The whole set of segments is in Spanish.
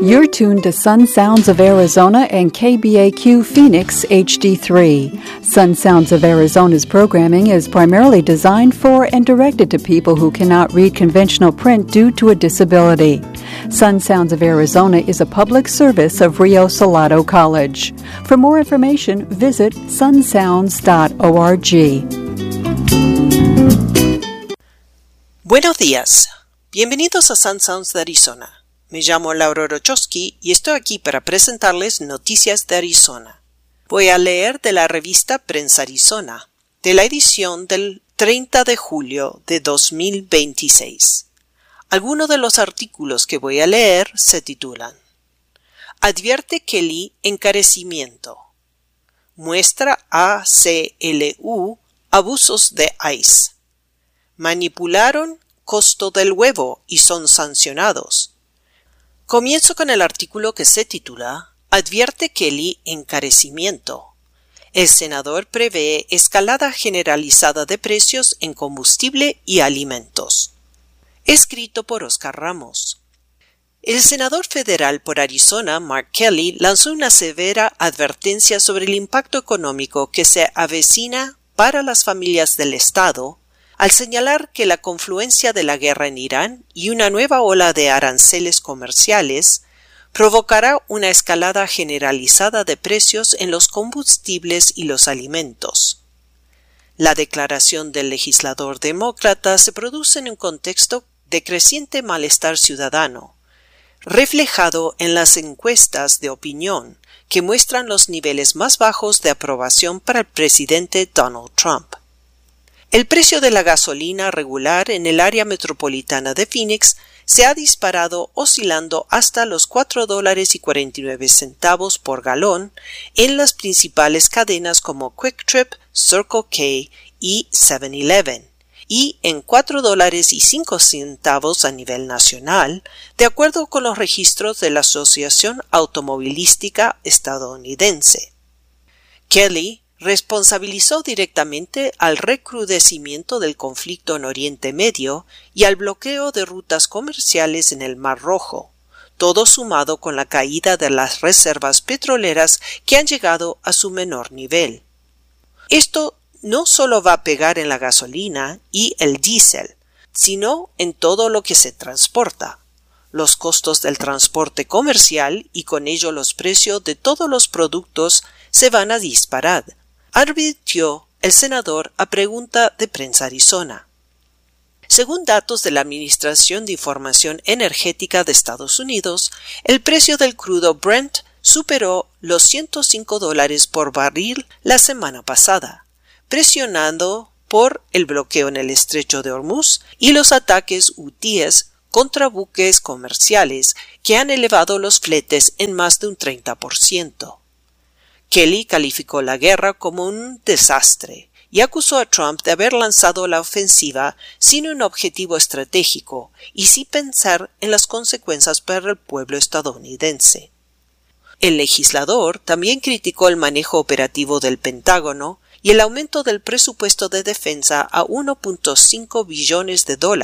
You're tuned to Sun Sounds of Arizona and KBAQ Phoenix HD3. Sun Sounds of Arizona's programming is primarily designed for and directed to people who cannot read conventional print due to a disability. Sun Sounds of Arizona is a public service of Rio Salado College. For more information, visit sunsounds.org. Buenos días. Bienvenidos a Sun Sounds de Arizona. Me llamo Laura Rochowski y estoy aquí para presentarles noticias de Arizona. Voy a leer de la revista Prensa Arizona, de la edición del 30 de julio de 2026. Algunos de los artículos que voy a leer se titulan: Advierte Kelly encarecimiento. Muestra ACLU abusos de ICE. Manipularon costo del huevo y son sancionados. Comienzo con el artículo que se titula Advierte Kelly encarecimiento. El senador prevé escalada generalizada de precios en combustible y alimentos. Escrito por Oscar Ramos. El senador federal por Arizona, Mark Kelly, lanzó una severa advertencia sobre el impacto económico que se avecina para las familias del estado, al señalar que la confluencia de la guerra en Irán y una nueva ola de aranceles comerciales provocará una escalada generalizada de precios en los combustibles y los alimentos. La declaración del legislador demócrata se produce en un contexto de creciente malestar ciudadano, reflejado en las encuestas de opinión que muestran los niveles más bajos de aprobación para el presidente Donald Trump. El precio de la gasolina regular en el área metropolitana de Phoenix se ha disparado oscilando hasta los $4.49 por galón en las principales cadenas como Quick Trip, Circle K y 7-Eleven, y en $4.05 a nivel nacional, de acuerdo con los registros de la Asociación Automovilística Estadounidense. Kelly responsabilizó directamente al recrudecimiento del conflicto en Oriente Medio y al bloqueo de rutas comerciales en el Mar Rojo, todo sumado con la caída de las reservas petroleras que han llegado a su menor nivel. Esto no solo va a pegar en la gasolina y el diésel, sino en todo lo que se transporta. Los costos del transporte comercial y con ello los precios de todos los productos se van a disparar, advirtió el senador a pregunta de Prensa Arizona. Según datos de la Administración de Información Energética de Estados Unidos, el precio del crudo Brent superó los $105 por barril la semana pasada, presionado por el bloqueo en el estrecho de Hormuz y los ataques hutíes contra buques comerciales que han elevado los fletes en más de un 30%. Kelly calificó la guerra como un desastre y acusó a Trump de haber lanzado la ofensiva sin un objetivo estratégico y sin pensar en las consecuencias para el pueblo estadounidense. El legislador también criticó el manejo operativo del Pentágono y el aumento del presupuesto de defensa a $1.5 billones,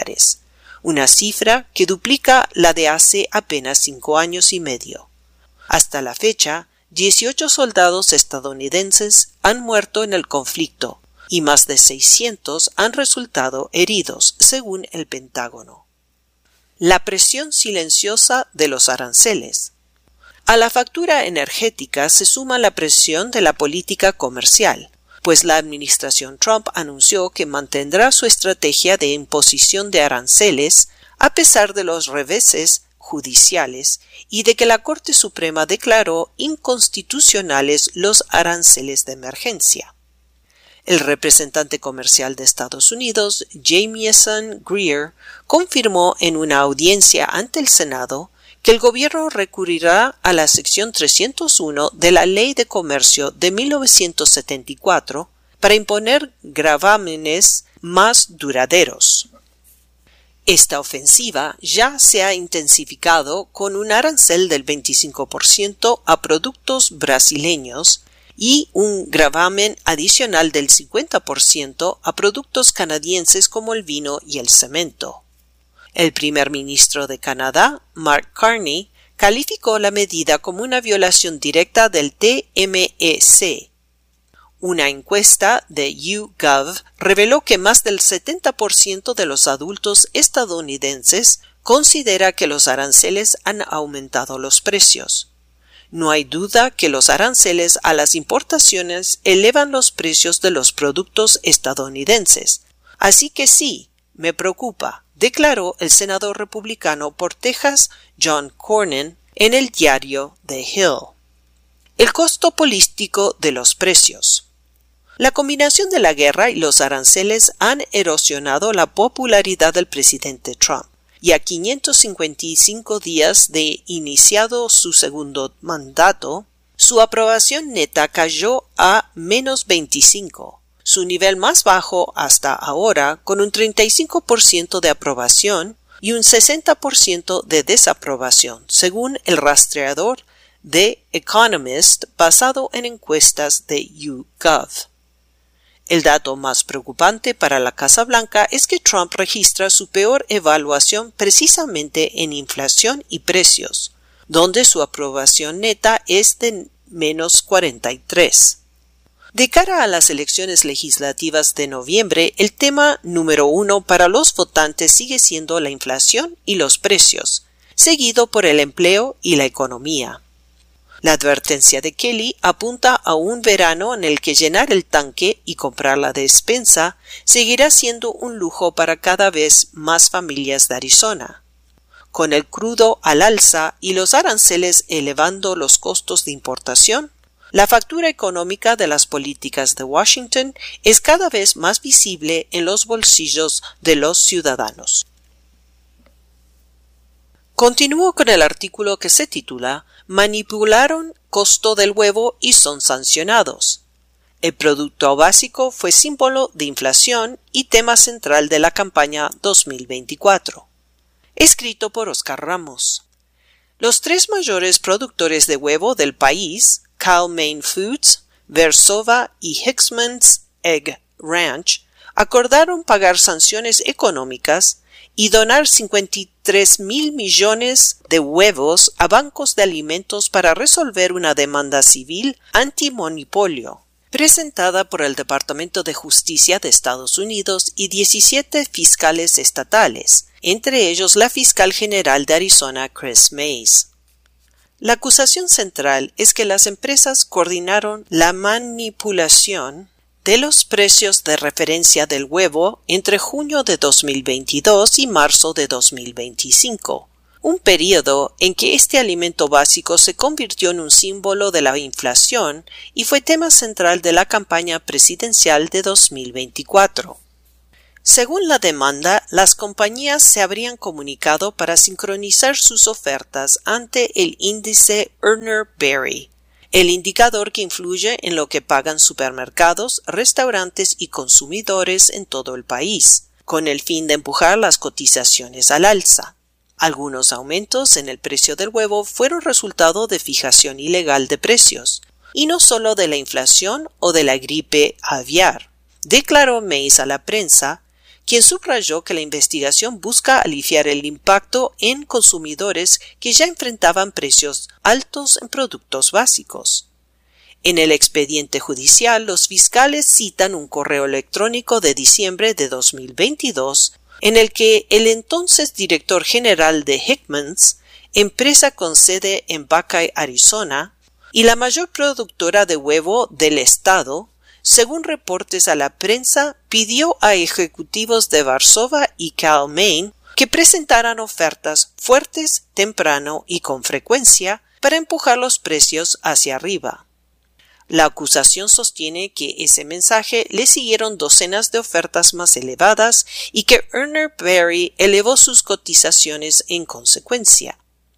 una cifra que duplica la de hace apenas 5 años y medio. Hasta la fecha, 18 soldados estadounidenses han muerto en el conflicto y más de 600 han resultado heridos, según el Pentágono. La presión silenciosa de los aranceles. A la factura energética se suma la presión de la política comercial, pues la administración Trump anunció que mantendrá su estrategia de imposición de aranceles a pesar de los reveses judiciales y de que la Corte Suprema declaró inconstitucionales los aranceles de emergencia. El representante comercial de Estados Unidos, Jamieson Greer, confirmó en una audiencia ante el Senado que el gobierno recurrirá a la sección 301 de la Ley de Comercio de 1974 para imponer gravámenes más duraderos. Esta ofensiva ya se ha intensificado con un arancel del 25% a productos brasileños y un gravamen adicional del 50% a productos canadienses como el vino y el cemento. El primer ministro de Canadá, Mark Carney, calificó la medida como una violación directa del TMEC. Una encuesta de YouGov reveló que más del 70% de los adultos estadounidenses considera que los aranceles han aumentado los precios. No hay duda que los aranceles a las importaciones elevan los precios de los productos estadounidenses. Así que sí, me preocupa, declaró el senador republicano por Texas John Cornyn en el diario The Hill. El costo político de los precios. La combinación de la guerra y los aranceles han erosionado la popularidad del presidente Trump, y a 555 días de iniciado su segundo mandato, su aprobación neta cayó a menos 25, su nivel más bajo hasta ahora, con un 35% de aprobación y un 60% de desaprobación, según el rastreador The Economist basado en encuestas de YouGov. El dato más preocupante para la Casa Blanca es que Trump registra su peor evaluación precisamente en inflación y precios, donde su aprobación neta es de menos 43. De cara a las elecciones legislativas de noviembre, el tema número 1 para los votantes sigue siendo la inflación y los precios, seguido por el empleo y la economía. La advertencia de Kelly apunta a un verano en el que llenar el tanque y comprar la despensa seguirá siendo un lujo para cada vez más familias de Arizona. Con el crudo al alza y los aranceles elevando los costos de importación, la factura económica de las políticas de Washington es cada vez más visible en los bolsillos de los ciudadanos. Continúo con el artículo que se titula «Manipularon costo del huevo y son sancionados». El producto básico fue símbolo de inflación y tema central de la campaña 2024. Escrito por Oscar Ramos. Los tres mayores productores de huevo del país, Cal-Maine Foods, Versova y Hickman's Egg Ranch, acordaron pagar sanciones económicas y donar 53,000 millones de huevos a bancos de alimentos para resolver una demanda civil antimonopolio, presentada por el Departamento de Justicia de Estados Unidos y 17 fiscales estatales, entre ellos la fiscal general de Arizona, Chris Mays. La acusación central es que las empresas coordinaron la manipulación de los precios de referencia del huevo entre junio de 2022 y marzo de 2025, un período en que este alimento básico se convirtió en un símbolo de la inflación y fue tema central de la campaña presidencial de 2024. Según la demanda, las compañías se habrían comunicado para sincronizar sus ofertas ante el índice Urner Barry, el indicador que influye en lo que pagan supermercados, restaurantes y consumidores en todo el país, con el fin de empujar las cotizaciones al alza. Algunos aumentos en el precio del huevo fueron resultado de fijación ilegal de precios, y no solo de la inflación o de la gripe aviar, declaró Mays a la prensa, quien subrayó que la investigación busca aliviar el impacto en consumidores que ya enfrentaban precios altos en productos básicos. En el expediente judicial, los fiscales citan un correo electrónico de diciembre de 2022 en el que el entonces director general de Hickman's, empresa con sede en Buckeye, Arizona, y la mayor productora de huevo del estado, según reportes a la prensa, pidió a ejecutivos de Versova y Cal-Maine que presentaran ofertas fuertes, temprano y con frecuencia para empujar los precios hacia arriba. La acusación sostiene que ese mensaje le siguieron docenas de ofertas más elevadas y que Urner Barry elevó sus cotizaciones en consecuencia.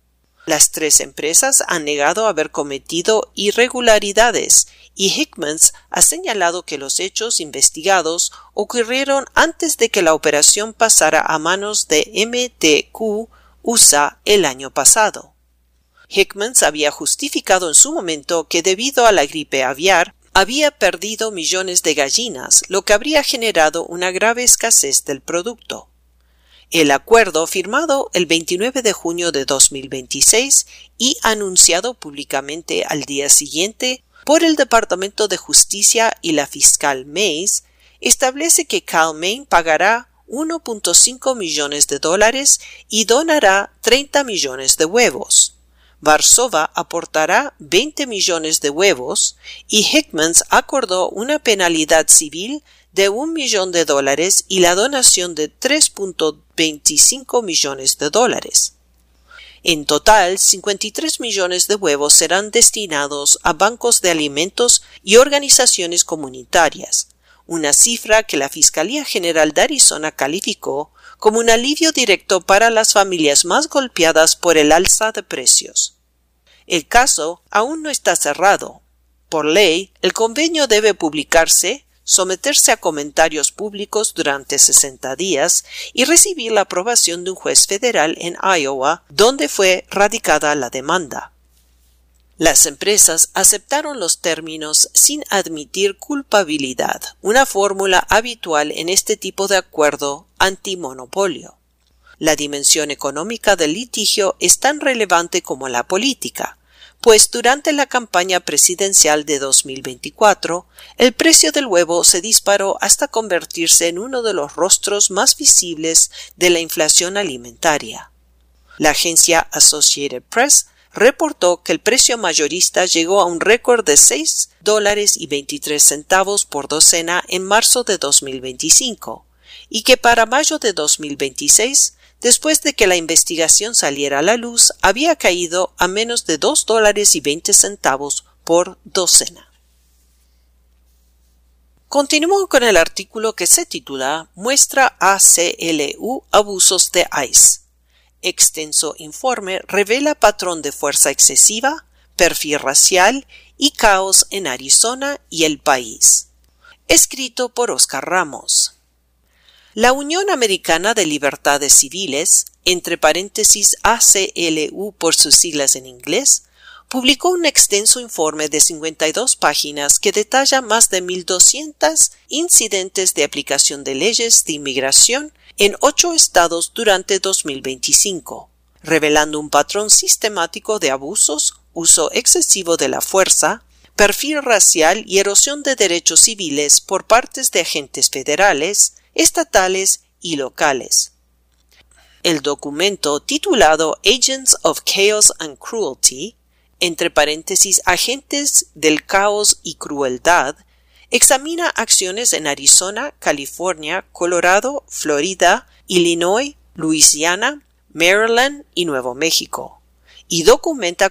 Las tres empresas han negado haber cometido irregularidades y Hickman's ha señalado que los hechos investigados ocurrieron antes de que la operación pasara a manos de MTQ USA el año pasado. Hickman's había justificado en su momento que debido a la gripe aviar había perdido millones de gallinas, lo que habría generado una grave escasez del producto. El acuerdo, firmado el 29 de junio de 2026 y anunciado públicamente al día siguiente por el Departamento de Justicia y la fiscal Mays, establece que Cal-Maine pagará $1.5 millones y donará 30 millones de huevos. Varsova aportará 20 millones de huevos y Hickmans acordó una penalidad civil de $1 millón y la donación de $3.25 millones. En total, 53 millones de huevos serán destinados a bancos de alimentos y organizaciones comunitarias, una cifra que la Fiscalía General de Arizona calificó como un alivio directo para las familias más golpeadas por el alza de precios. El caso aún no está cerrado. Por ley, el convenio debe publicarse, someterse a comentarios públicos durante 60 días y recibir la aprobación de un juez federal en Iowa, donde fue radicada la demanda. Las empresas aceptaron los términos sin admitir culpabilidad, una fórmula habitual en este tipo de acuerdo antimonopolio. La dimensión económica del litigio es tan relevante como la política, pues durante la campaña presidencial de 2024, el precio del huevo se disparó hasta convertirse en uno de los rostros más visibles de la inflación alimentaria. La agencia Associated Press reportó que el precio mayorista llegó a un récord de $6.23 por docena en marzo de 2025 y que para mayo de 2026, después de que la investigación saliera a la luz, había caído a menos de $2.20 por docena. Continúo con el artículo que se titula Muestra ACLU abusos de ICE. Extenso informe revela patrón de fuerza excesiva, perfil racial y caos en Arizona y el país. Escrito por Oscar Ramos. La Unión Americana de Libertades Civiles, entre paréntesis ACLU por sus siglas en inglés, publicó un extenso informe de 52 páginas que detalla más de 1.200 incidentes de aplicación de leyes de inmigración en 8 estados durante 2025, revelando un patrón sistemático de abusos, uso excesivo de la fuerza, perfil racial y erosión de derechos civiles por partes de agentes federales, estatales y locales. El documento titulado Agents of Chaos and Cruelty, entre paréntesis Agentes del Caos y Crueldad, examina acciones en Arizona, California, Colorado, Florida, Illinois, Luisiana, Maryland y Nuevo México, y documenta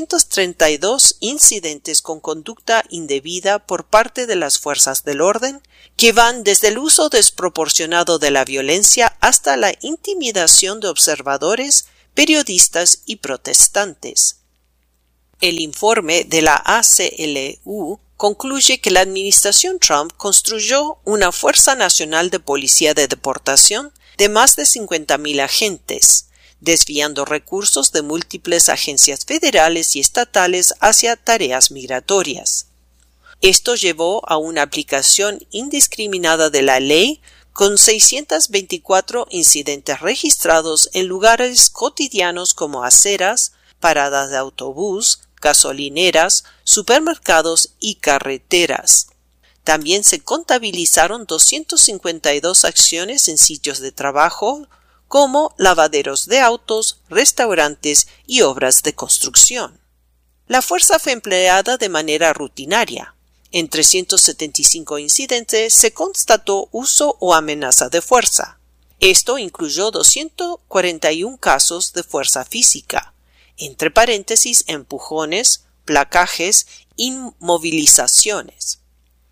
432 incidentes con conducta indebida por parte de las fuerzas del orden, que van desde el uso desproporcionado de la violencia hasta la intimidación de observadores, periodistas y protestantes. El informe de la ACLU concluye que la administración Trump construyó una Fuerza Nacional de Policía de Deportación de más de 50,000 agentes, desviando recursos de múltiples agencias federales y estatales hacia tareas migratorias. Esto llevó a una aplicación indiscriminada de la ley con 624 incidentes registrados en lugares cotidianos como aceras, paradas de autobús, gasolineras, supermercados y carreteras. También se contabilizaron 252 acciones en sitios de trabajo, como lavaderos de autos, restaurantes y obras de construcción. La fuerza fue empleada de manera rutinaria. En 375 incidentes se constató uso o amenaza de fuerza. Esto incluyó 241 casos de fuerza física, entre paréntesis empujones, placajes, inmovilizaciones.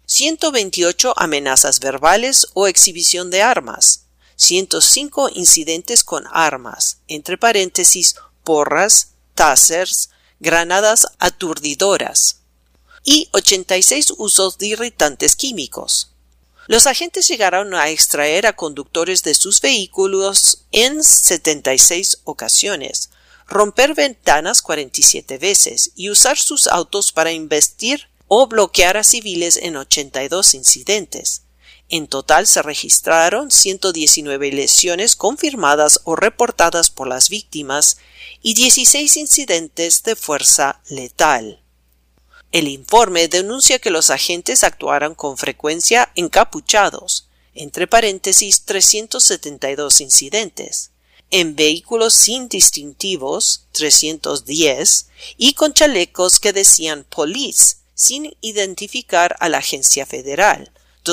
128 amenazas verbales o exhibición de armas. 105 incidentes con armas, entre paréntesis porras, tasers, granadas aturdidoras. Y 86 usos de irritantes químicos. Los agentes llegaron a extraer a conductores de sus vehículos en 76 ocasiones, romper ventanas 47 veces y usar sus autos para embestir o bloquear a civiles en 82 incidentes. En total se registraron 119 lesiones confirmadas o reportadas por las víctimas y 16 incidentes de fuerza letal. El informe denuncia que los agentes actuaron con frecuencia encapuchados, entre paréntesis 372 incidentes, en vehículos sin distintivos, 310, y con chalecos que decían police, sin identificar a la agencia federal,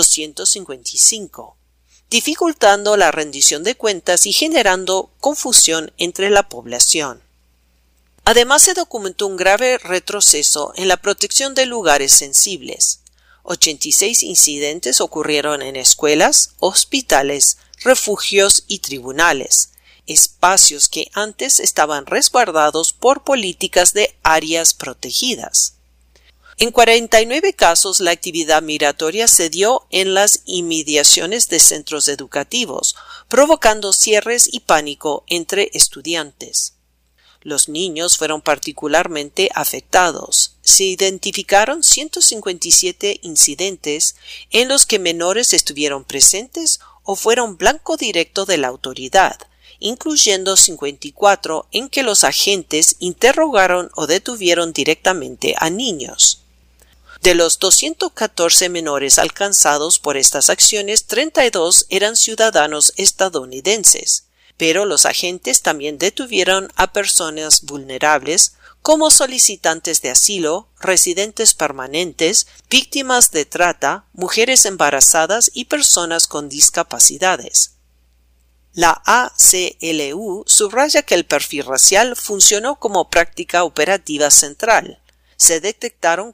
255, dificultando la rendición de cuentas y generando confusión entre la población. Además, se documentó un grave retroceso en la protección de lugares sensibles. 86 incidentes ocurrieron en escuelas, hospitales, refugios y tribunales, espacios que antes estaban resguardados por políticas de áreas protegidas. En 49 casos, la actividad migratoria se dio en las inmediaciones de centros educativos, provocando cierres y pánico entre estudiantes. Los niños fueron particularmente afectados. Se identificaron 157 incidentes en los que menores estuvieron presentes o fueron blanco directo de la autoridad, incluyendo 54 en que los agentes interrogaron o detuvieron directamente a niños. De los 214 menores alcanzados por estas acciones, 32 eran ciudadanos estadounidenses, pero los agentes también detuvieron a personas vulnerables como solicitantes de asilo, residentes permanentes, víctimas de trata, mujeres embarazadas y personas con discapacidades. La ACLU subraya que el perfil racial funcionó como práctica operativa central. Se detectaron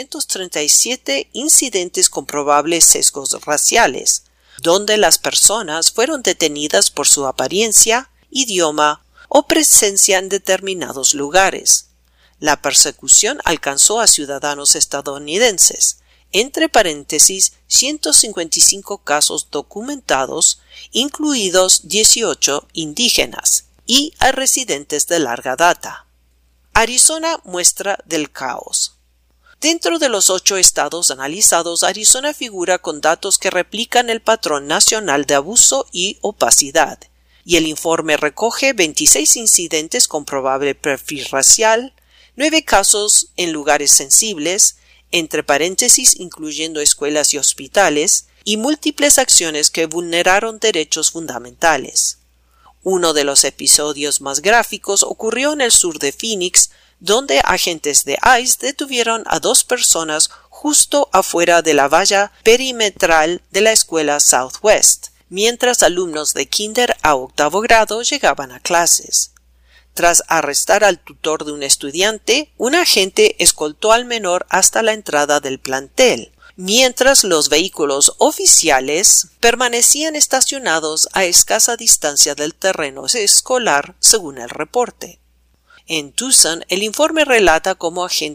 437 incidentes con probables sesgos raciales, donde las personas fueron detenidas por su apariencia, idioma o presencia en determinados lugares. La persecución alcanzó a ciudadanos estadounidenses, entre paréntesis 155 casos documentados, incluidos 18 indígenas, y a residentes de larga data. Arizona, muestra del caos. Dentro de los 8 estados analizados, Arizona figura con datos que replican el patrón nacional de abuso y opacidad, y el informe recoge 26 incidentes con probable perfil racial, 9 casos en lugares sensibles, entre paréntesis incluyendo escuelas y hospitales, y múltiples acciones que vulneraron derechos fundamentales. Uno de los episodios más gráficos ocurrió en el sur de Phoenix, donde agentes de ICE detuvieron a 2 personas justo afuera de la valla perimetral de la escuela Southwest, mientras alumnos de kinder a 8º grado llegaban a clases. Tras arrestar al tutor de un estudiante, un agente escoltó al menor hasta la entrada del plantel, mientras los vehículos oficiales permanecían estacionados a escasa distancia del terreno escolar, según el reporte. En Tucson, el informe relata cómo agentes